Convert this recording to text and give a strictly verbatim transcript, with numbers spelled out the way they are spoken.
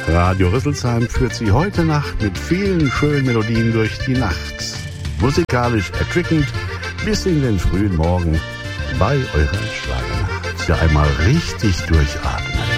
Radio Rüsselsheim führt Sie heute Nacht mit vielen schönen Melodien durch die Nacht. Musikalisch erquickend bis in den frühen Morgen bei eurer Schlagernacht. Ja, einmal richtig durchatmen.